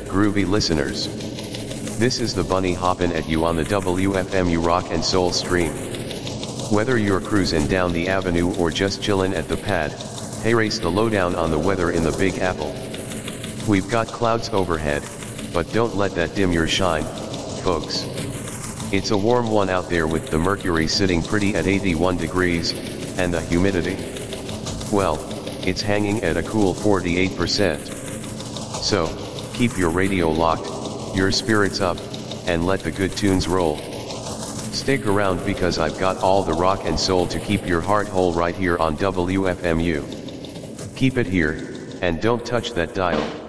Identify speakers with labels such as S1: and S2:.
S1: groovy listeners. This is the bunny hoppin' at you on the WFMU Rock and Soul stream. Whether you're cruising down the avenue or just chillin' at the pad, hey, race the lowdown on the weather in the Big Apple. We've got clouds overhead, but don't let that dim your shine, folks. It's a warm one out there with the mercury sitting pretty at 81 degrees, and the humidity, well, it's hanging at a cool 48%. So, keep your radio locked, your spirits up, and let the good tunes roll. Stick around because I've got all the rock and soul to keep your heart whole right here on WFMU. Keep it here, and don't touch that dial.